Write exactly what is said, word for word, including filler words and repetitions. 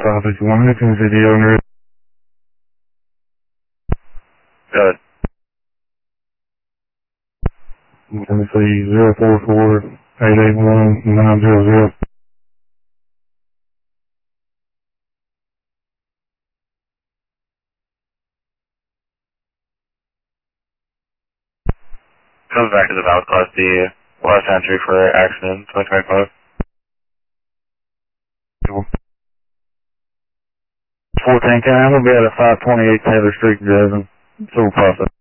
five fifty-one, Nickens video under. Good. Let me see, zero four four eight eight one nine zero zero. Comes back to the Valve Class D, last entry for accident, twenty twenty-five. fourteen, I'm going to be at a five twenty-eight Taylor Street driving. Full process.